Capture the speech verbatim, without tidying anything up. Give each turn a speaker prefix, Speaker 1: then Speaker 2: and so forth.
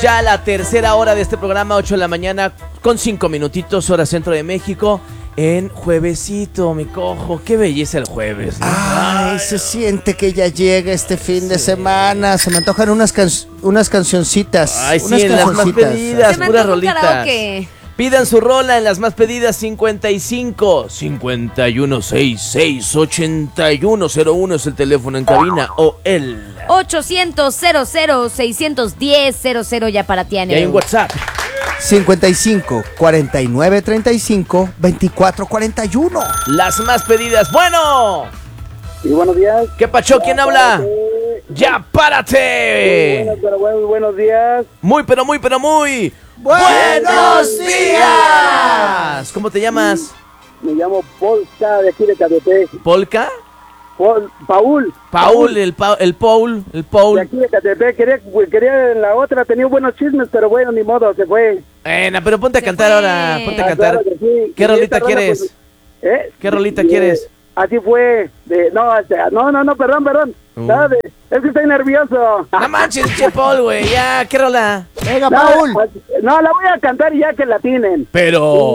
Speaker 1: Ya la tercera hora de este programa, ocho de la mañana, con cinco minutitos, hora centro de México, en juevesito, mi cojo. Qué belleza el jueves, ¿no?
Speaker 2: Ay, se siente que ya llega este fin de semana. Se me antojan unas, can unas cancioncitas.
Speaker 1: Ay, sí,
Speaker 2: unas
Speaker 1: en las más pedidas,
Speaker 3: Se me
Speaker 1: puras
Speaker 3: antoja un
Speaker 1: rolitas.
Speaker 3: karaoke.
Speaker 1: Pidan su rola en las más pedidas cincuenta y cinco, cincuenta y uno sesenta y seis, ochenta y uno cero uno es el teléfono en cabina o el...
Speaker 3: ochocientos, cero cero, seiscientos diez, cero cero ya para ti,
Speaker 1: Y hay un WhatsApp.
Speaker 2: cincuenta y cinco, cuarenta y nueve, treinta y cinco, veinticuatro, cuarenta y uno.
Speaker 1: Las más pedidas. Bueno.
Speaker 4: Y buenos días.
Speaker 1: ¿Qué pacho? ¿Quién habla? ¡Ya párate!
Speaker 4: Buenos, pero buenos, buenos días.
Speaker 1: Muy, pero muy, pero muy...
Speaker 2: ¡Buenos días!
Speaker 1: ¿Cómo te llamas?
Speaker 4: Me llamo Polka de aquí de Catepec.
Speaker 1: ¿Polka?
Speaker 4: Paul, Paul.
Speaker 1: Paul, el, pa el Paul, el
Speaker 4: De
Speaker 1: Paul.
Speaker 4: aquí de Catepec. Quería, quería en la otra, tenía buenos chismes, pero bueno, ni modo, se fue.
Speaker 1: Bueno, pero ponte a
Speaker 3: Se
Speaker 1: cantar
Speaker 3: fue.
Speaker 1: ahora, ponte a
Speaker 4: Ah,
Speaker 1: cantar.
Speaker 4: claro que sí.
Speaker 1: ¿Qué
Speaker 4: Y
Speaker 1: rolita
Speaker 4: esta rola,
Speaker 1: quieres?
Speaker 4: pues, ¿eh?
Speaker 1: ¿Qué rolita
Speaker 4: Y,
Speaker 1: quieres?
Speaker 4: eh, Así fue. De, no, o sea, no, no, no, perdón, perdón.
Speaker 1: Uh.
Speaker 4: No, de- es que estoy nervioso.
Speaker 1: No manches, che Paul, güey, ya, ¿qué rola?
Speaker 2: Venga,
Speaker 4: No,
Speaker 2: Paul.
Speaker 4: no, la voy a cantar y ya que la tienen.
Speaker 1: Pero...